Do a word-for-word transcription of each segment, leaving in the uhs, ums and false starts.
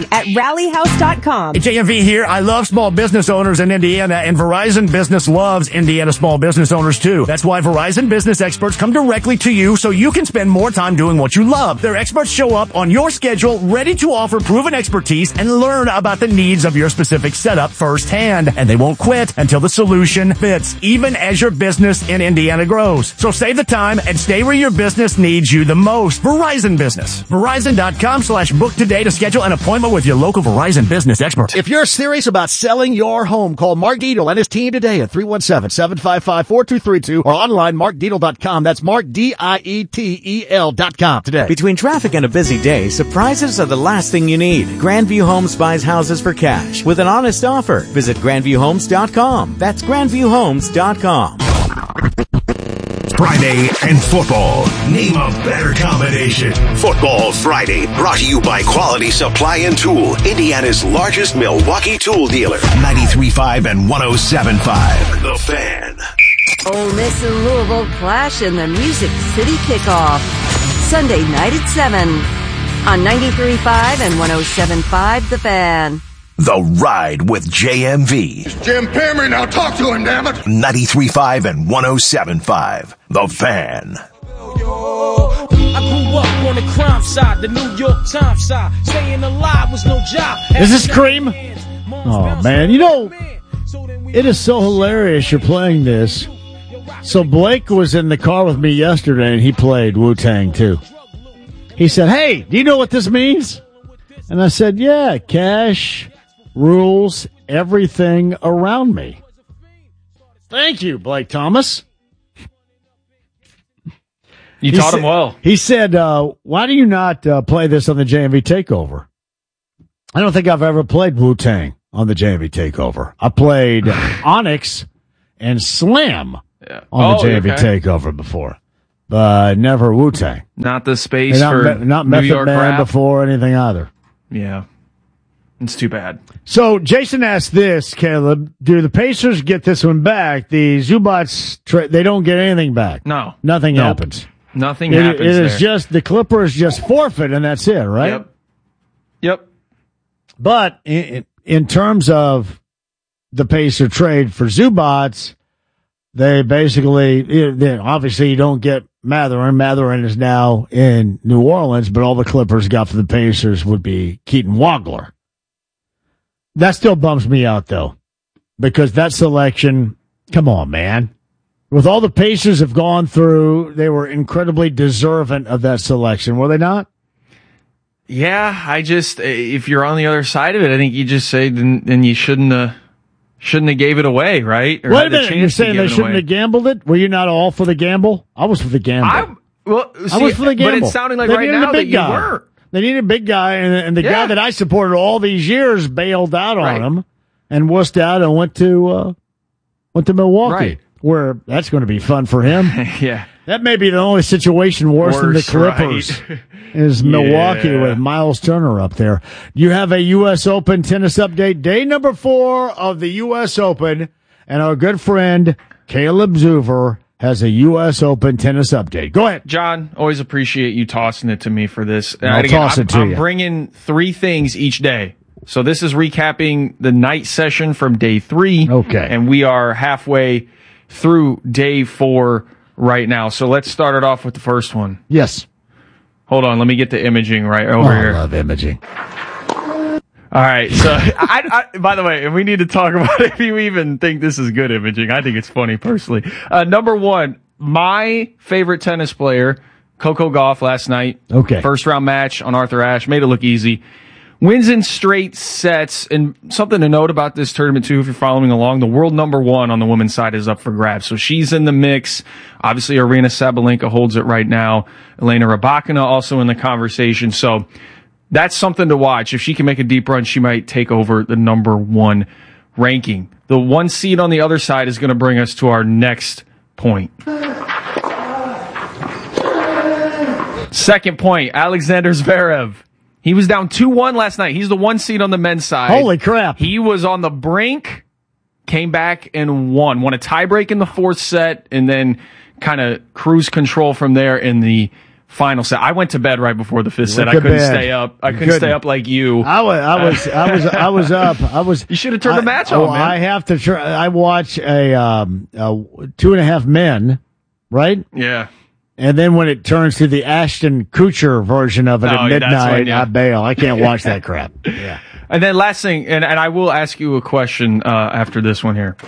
at rally house dot com. J M V here. I love small business owners in Indiana, and Verizon Business loves Indiana small business owners too. That's why Verizon Business experts come directly to you so you can spend more time doing what you love. Their experts show up on your schedule, ready to offer proven expertise and learn about the needs of your specific setup firsthand. And they won't quit until the solution fits, even as your business in Indiana grows. So save the time and stay where your business needs you the most. Verizon Business. Verizon.com slash book today to schedule an appointment with your local Verizon Business expert. If you're serious about selling your home, call Mark Dietel and his team today at three one seven, seven five five, four two three two or online mark dietel dot com. That's Mark, D I E T E L dot com today. Between traffic and a busy day, surprises are the last thing you need. Grandview Homes buys houses for cash with an honest offer. Visit grandview homes dot com. That's grandview homes dot com. Friday and football. Name a better combination. Football Friday, brought to you by Quality Supply and Tool, Indiana's largest Milwaukee tool dealer. ninety-three point five and one oh seven point five. The Fan. Ole Miss and Louisville clash in the Music City kickoff. Sunday night at seven on ninety-three point five and one oh seven point five. The Fan. The Ride with J M V. It's Jim Perry, now talk to him, damn it. ninety-three point five and one oh seven point five. The Fan. I grew up on the crime side, the New York Times side. Staying alive was no job. Is this Cream? Oh, man. You know, it is so hilarious you're playing this. So Blake was in the car with me yesterday, and he played Wu-Tang, too. He said, hey, do you know what this means? And I said, yeah, cash rules everything around me. Thank you, Blake Thomas. You he taught sa- him well. He said, uh, why do you not uh, play this on the J M V Takeover? I don't think I've ever played Wu-Tang on the J M V Takeover. I played Onyx and Slam yeah. on oh, the J M V okay. Takeover before, but never Wu-Tang. Not the space not, for me- not New Method York Man rap. before, anything either. Yeah. It's too bad. So Jason asked this, Caleb, do the Pacers get this one back? The Zubats, tra- they don't get anything back. No. Nothing nope. happens. Nothing It, happens it is there. just, the Clippers just forfeit, and that's it, right? Yep. Yep. But in, in terms of the Pacer trade for Zubats, they basically, they, obviously you don't get Matherin. Matherin is now in New Orleans, but all the Clippers got for the Pacers would be Keaton Wagler. That still bums me out, though, because that selection, come on, man. With all the Pacers have gone through, they were incredibly deserving of that selection, were they not? Yeah, I just, if you're on the other side of it, I think you just say, then, then you shouldn't have, shouldn't have gave it away, right? Or Wait had a the minute, chance you're to saying give they it shouldn't away. have gambled it? Were you not all for the gamble? I was for the gamble. I, well, see, I was for the gamble. But it's sounding like They right needed a now that big you guy. weren't. They needed a big guy, and, and the Yeah. guy that I supported all these years bailed out on Right. him and wussed out and went to uh, went to Milwaukee, Right. where that's going to be fun for him. Yeah. That may be the only situation worse, than the Worse, Clippers right. is Milwaukee Yeah. with Miles Turner up there. You have a U S Open tennis update, day number four of the U S Open, and our good friend Caleb Zuver has a U S Open tennis update. Go ahead. John, always appreciate you tossing it to me for this. I'll And again, toss I'm, it to I'm you. bringing three things each day. So this is recapping the night session from day three. Okay. And we are halfway through day four right now. So let's start it off with the first one. Yes. Hold on. Let me get the imaging right over Oh, here. I love imaging. All right. So, I, I, by the way, and we need to talk about if you even think this is good imaging. I think it's funny personally. Uh, number one, my favorite tennis player, Coco Gauff, last night. Okay. First round match on Arthur Ashe. Made it look easy. Wins in straight sets. And something to note about this tournament, too, if you're following along, the world number one on the women's side is up for grabs. So she's in the mix. Obviously, Arina Sabalenka holds it right now. Elena Rybakina also in the conversation. So that's something to watch. If she can make a deep run, she might take over the number one ranking. The one seed on the other side is going to bring us to our next point. Second point, Alexander Zverev. He was down two one last night. He's the one seed on the men's side. Holy crap. He was on the brink, came back and won. Won a tiebreak in the fourth set, and then kind of cruise control from there in the final set. I went to bed right before the fifth set. I Went to couldn't bed. stay up. I You couldn't couldn't. stay up like you. I was, I was, I was, I was up. I was. You should have turned I, the match oh, on, man. I have to try. I watch a, um, a Two and a Half Men, right? Yeah. And then when it turns to the Ashton Kutcher version of it Oh, at yeah, that's midnight, when, yeah. I bail. I can't watch that crap. Yeah. And then last thing, and, and I will ask you a question uh, after this one here.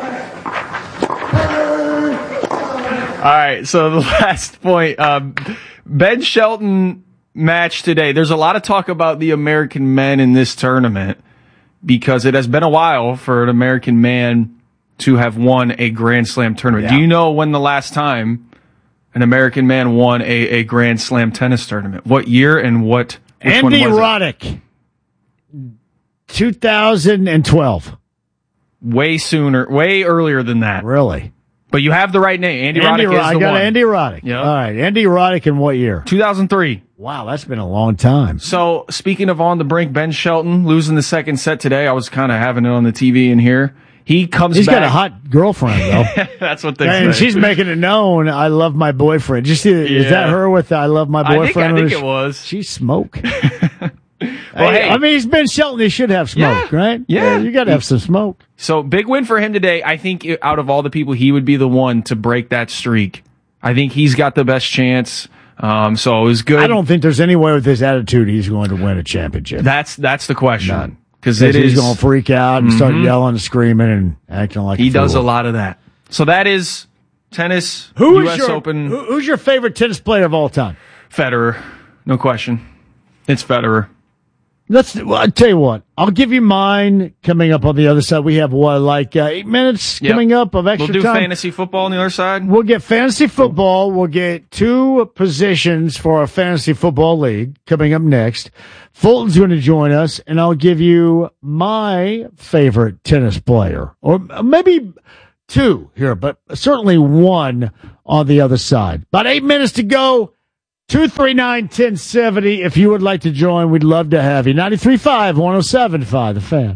All right, so the last point, um, Ben Shelton match today. There's a lot of talk about the American men in this tournament because it has been a while for an American man to have won a Grand Slam tournament. Yeah. Do you know when the last time an American man won a, a Grand Slam tennis tournament? What year and what? Which Andy one was it? Roddick, two thousand twelve. Way sooner, way earlier than that. Really? But you have the right name. Andy, Andy Roddick Ro- is I the got one. Andy Roddick. Yep. All right. Andy Roddick in what year? two thousand three. Wow, that's been a long time. So, speaking of on the brink, Ben Shelton losing the second set today. I was kind of having it on the T V in here. He comes He's back. got a hot girlfriend, though. That's what they And say. she's making it known, I love my boyfriend. Did you see, is Yeah. that her with the, I love my I think, boyfriend? I think Or it was. She smoke. Well, hey, hey. I mean, he's Ben Shelton. He should have smoke, Yeah. right? Yeah. You got to have some smoke. So, big win for him today. I think it- out of all the people, he would be the one to break that streak. I think he's got the best chance. Um, so it was good. I don't think there's any way with his attitude he's going to win a championship. That's that's the question. None. Because Because it he's is. going to freak out and start Mhm. yelling and screaming and acting like He a does a fool. lot of that. So that is tennis. Who U is S your, Open. who- who's your favorite tennis player of all time? Federer, no question. It's Federer. Let's. Well, I'll tell you what. I'll give you mine coming up on the other side. We have what, like uh, eight minutes Yep. coming up of extra We'll do time. fantasy football on the other side. We'll get fantasy football. We'll get two positions for our fantasy football league coming up next. Fulton's going to join us, and I'll give you my favorite tennis player, or maybe two here, but certainly one on the other side. About eight minutes to go. two three nine, one oh seven oh. If you would like to join, we'd love to have you. ninety-three point five, one oh seven point five, The Fan.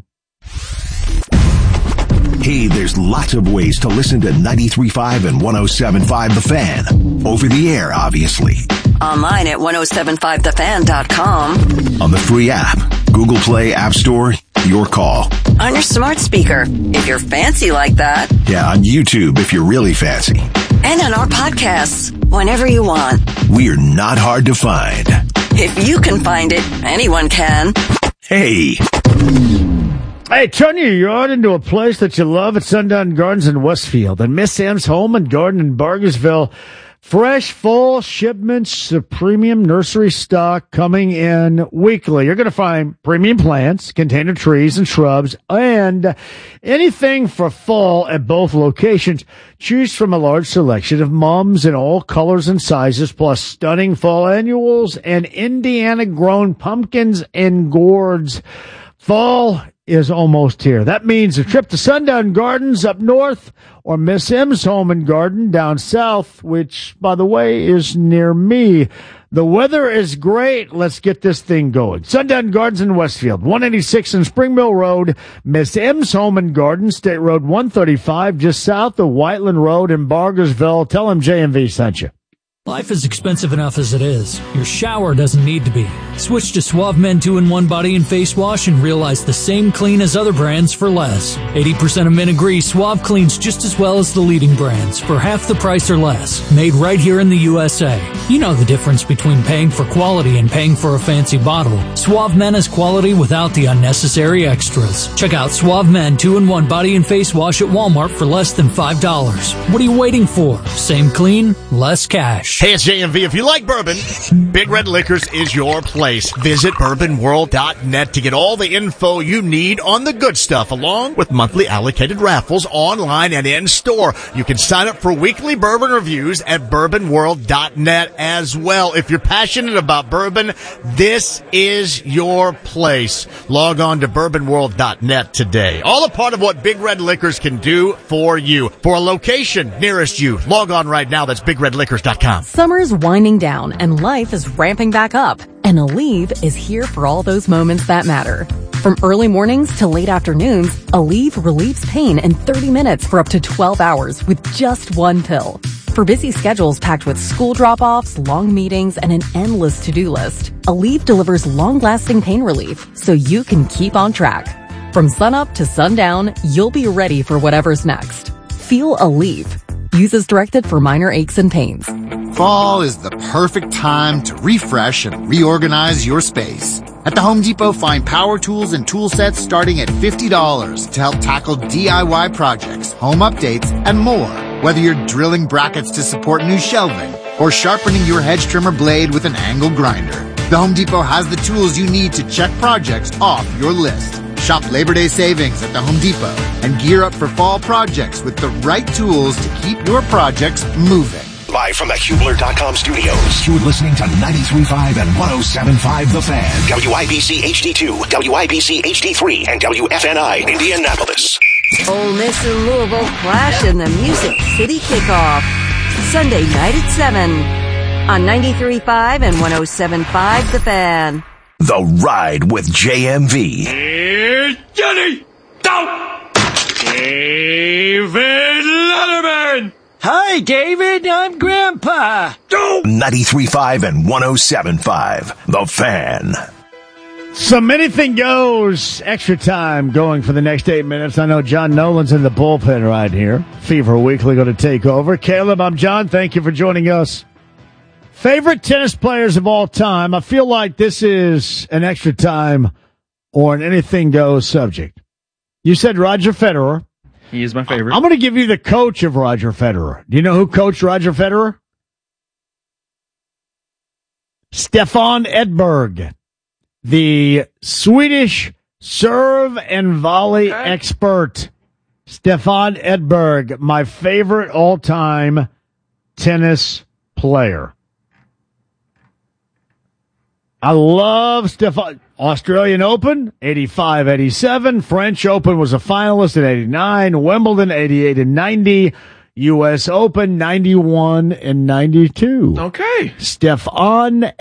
Hey, there's lots of ways to listen to ninety-three point five and one oh seven point five The Fan. Over the air, obviously. Online at ten seventy-five the fan dot com. On the free app, Google Play, App Store, your call. On your smart speaker, if you're fancy like that. Yeah, on YouTube if you're really fancy. And on our podcasts, whenever you want. We're not hard to find. If you can find it, anyone can. Hey. Hey, turn your yard into a place that you love at Sundown Gardens in Westfield and Miss Sam's Home and Garden in Bargersville. Fresh fall shipments of premium nursery stock coming in weekly. You're going to find premium plants, container trees and shrubs, and anything for fall at both locations. Choose from a large selection of mums in all colors and sizes, plus stunning fall annuals and Indiana-grown pumpkins and gourds. Fall is almost here. That means a trip to Sundown Gardens up north or Miss M's Home and Garden down south, which, by the way, is near me. The weather is great. Let's get this thing going. Sundown Gardens in Westfield, one eighty-six in Spring Mill Road, Miss M's Home and Garden, State Road one thirty-five, just south of Whiteland Road in Bargersville. Tell them J M V sent you. Life is expensive enough as it is. Your shower doesn't need to be. Switch to Suave Men two in one Body and Face Wash and realize the same clean as other brands for less. eighty percent of men agree Suave cleans just as well as the leading brands for half the price or less. Made right here in the U S A. You know the difference between paying for quality and paying for a fancy bottle. Suave Men is quality without the unnecessary extras. Check out Suave Men two in one Body and Face Wash at Walmart for less than five dollars. What are you waiting for? Same clean, less cash. Hey, it's J M V. If you like bourbon, Big Red Liquors is your place. Visit bourbon world dot net to get all the info you need on the good stuff, along with monthly allocated raffles online and in-store. You can sign up for weekly bourbon reviews at bourbon world dot net as well. If you're passionate about bourbon, this is your place. Log on to bourbon world dot net today. All a part of what Big Red Liquors can do for you. For a location nearest you, log on right now. That's big red liquors dot com. Summer's winding down and life is ramping back up. And Aleve is here for all those moments that matter. From early mornings to late afternoons, Aleve relieves pain in thirty minutes for up to twelve hours with just one pill. For busy schedules packed with school drop-offs, long meetings, and an endless to-do list, Aleve delivers long-lasting pain relief so you can keep on track. From sunup to sundown, you'll be ready for whatever's next. Feel Aleve. Use as directed for minor aches and pains. Fall is the perfect time to refresh and reorganize your space. At the Home Depot, find power tools and tool sets starting at fifty dollars to help tackle D I Y projects, home updates, and more. Whether you're drilling brackets to support new shelving or sharpening your hedge trimmer blade with an angle grinder, the Home Depot has the tools you need to check projects off your list. Shop Labor Day savings at the Home Depot and gear up for fall projects with the right tools to keep your projects moving. Live from the Hubler dot com studios, you're listening to ninety-three point five and one oh seven point five The Fan. W I B C H D two, W I B C H D three, and W F N I Indianapolis. Ole Miss and Louisville clash in the Music City Kickoff. Sunday night at seven on ninety-three point five and one oh seven point five The Fan. The Ride with J M V. Here's Johnny! Down! David Letterman! Hi, David. I'm Grandpa. Go! ninety-three point five and one oh seven point five The Fan. Some anything goes. Extra time going for the next eight minutes. I know John Nolan's in the bullpen right here. Fever Weekly going to take over. Caleb, I'm John. Thank you for joining us. Favorite tennis players of all time. I feel like this is an extra time or an anything goes subject. You said Roger Federer. He is my favorite. I'm going to give you the coach of Roger Federer. Do you know who coached Roger Federer? Stefan Edberg, the Swedish serve and volley okay. expert. Stefan Edberg, my favorite all-time tennis player. I love Stefan. Australian Open, eighty-five eighty-seven. French Open was a finalist in eighty-nine. Wimbledon, eighty-eight and ninety. U S Open, ninety-one and ninety-two. Okay. Stefan